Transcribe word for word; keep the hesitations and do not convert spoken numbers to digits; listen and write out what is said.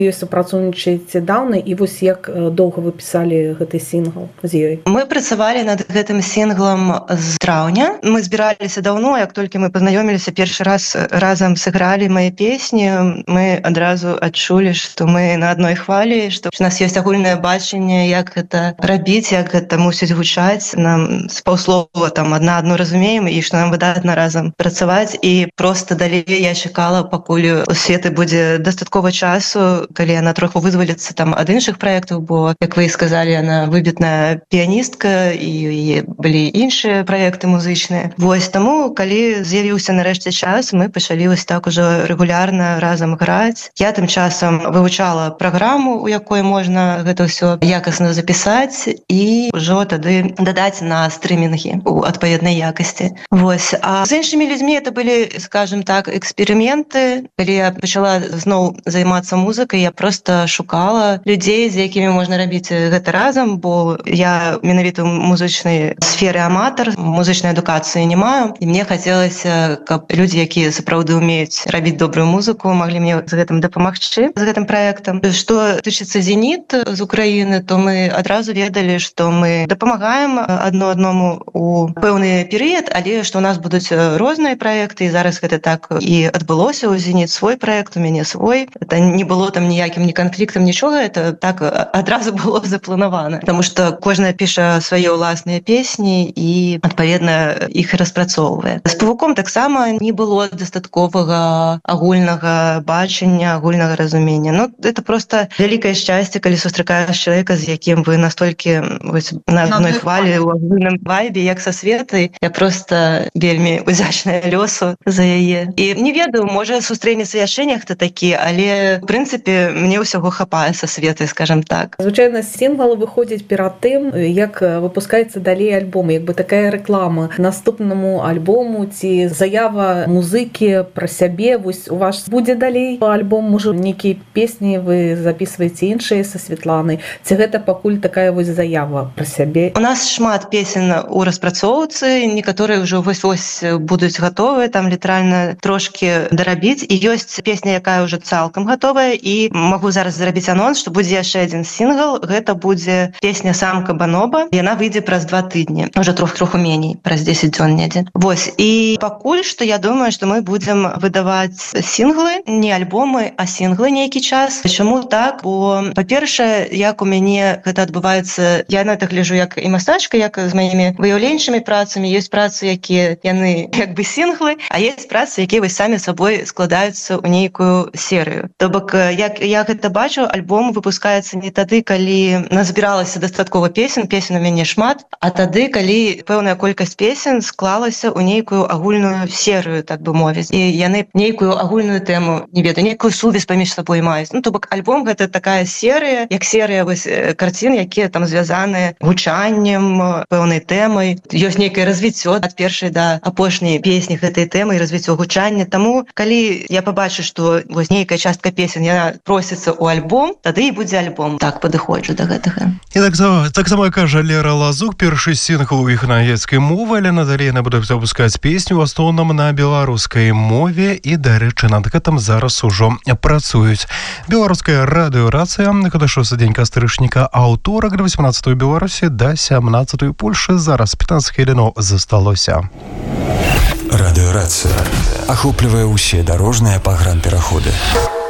Ёсць супрацоўнічаеце даўна, і вось як доўга вы пісалі гэты сінгл з ёй? Мы працавалі над гэтым сінглам з траўня. Мы збіраліся даўно, як толькі мы пазнаёміліся, першы раз разам сыгралі мае песні, мы адразу адчулі, што мы на адной хвалі, што у нас ёсць агульнае бачанне, як гэта рабіць, як гэта мусіць гучаць. Нам з паўслова там адна адну разумеем, і што нам выдатна разам працаваць. І проста далей я чакала, пакуль у Светы будзе дастаткова часу, калі яна троху вызваліцца там ад іншых праектаў, бо, як вы і сказалі, яна выбітная піяністка, і у яе былі іншыя праекты музычныя. Вось таму, калі з'явіўся нарэшце час, мы пачалі вось так ужо рэгулярна разам граць. Я тым часам вывучала праграму, у якой можна гэта ўсё якасна запісаць і ўжо тады дадаць на стрымінгі у адпаведнай якасці. Вось. А з іншымі людзьмі это былі, скажем так, эксперыменты. Калі я пачала зноў займацца музыкай, я проста шукала людзей, з якімі можна рабіць гэта разам, бо я менавіта ў музычнай сферы аматар, музычнай адукацыі не маю, і мне хацелася, каб людзі, якія сапраўды ўмеюць рабіць добрую музыку, маглі мне з гэтым дапамагчы, з гэтым праектам. Што тычыцца «Зеніт» з Украіны, то мы адразу ведалі, што мы дапамагаем адно адному у пэўны перыяд, але што ў нас будуць розныя праекты, і зараз гэта так і адбылося. У «Зеніт» свой праект, у мяне свой. Это не было там ніякім ні канфліктам, нічога, это так адразу было запланавана. Таму што кожная піша свае ўласныя песні і, адпаведна, іх распрацоўвае. З «Павуком» таксама не было дастатковага агульнага бачання, агульнага разумення. Ну, это просто вялікае шчасце, калі сустракаеш чалавека, з якім вы настолькі вось, на адной хвалі, у агульным вайбе, як са Светай. Я просто вельмі удзячная лёсу за яе. І не ведаю, можа, сустрэнецца яшчэ нехта такі, але, в прынцыпе, мне ўсяго хапае са Светай, скажем так. Звычайна, сінгл выходзіць перад тым, як выпускаецца далей альбом, як бы такая рэклама наступнаму альбому ці заява музыкі пра сябе. Вось у вас будзе далей альбом, можа, нейкія песні вы записываеце іншыя са Светланай, ці гэта пакуль такая вось заява пра сябе? У нас шмат песен у распрацоўцы, некаторыя ўжо вось-вось будуць гатовыя, там літаральна трошкі дарабіць, і ёсць песня, якая ўжо цалкам гатовая, і магу зараз зрабіць анонс, што будзе яшчэ адзін сінгл, гэта будзе песня «Самка Баноба», яна выйдзе праз два тыдні, ўжо троху-троху меней, праз дзесяць дзён недзе. Вось, і пакуль што я думаю, што мы будзем выдаваць сінглы, не альбомы, а сінглы нейкі час. Чаму так? Бо, па-першае, як у мяне гэта адбываецца, я на гэта гляджу як і мастачка, як з маімі выяўленчымі працамі. Ёсць працы, якія яны як бы сінглы, а ёсць працы, якія вось самі сабой складаюцца ў нейкую серыю. То бок, як я гэта бачу, альбом выпускаецца не тады, калі назбіралася дастаткова песен, песен у мяне шмат, а тады, калі пэўная колькасць песен склалася ў нейкую агульную серыю, так бы мовіць. І яны нейкую агульную тэму, не ведаю, нейкую сувязь паміж сабой маюць. Ну, то бок, альбом гэта такая серыя, як серыя вось карцін, якія там звязаныя гучаннем, пэўнай тэмай. Ёсць нейкае развіццё ад першай да апошняй песні гэтай тэмы і развіццё гучання. Таму, калі я пабачу, што вось нейкая частка песен, яна просіцца ў альбом, тады і будзе альбом. Так падыходжу да гэтага. І так, так само кажа Лера Лазук, першы сінгл у іх на гецкай мове, але надалей яна будзе выпускаць песню ў асноўным на беларускай мове, і, дарэчы, над гэтым зараз ужо працуюць. Беларуская радыёрацыя, гэта шосты дзень кастрычніка, аўторак, да васемнаццатую Беларусі, да сямнаццатую Польшы. Зараз пятнаццаць хвілінаў засталося. Радыёрацыя ахоплівае ўсе дарожныя пагранпераходы.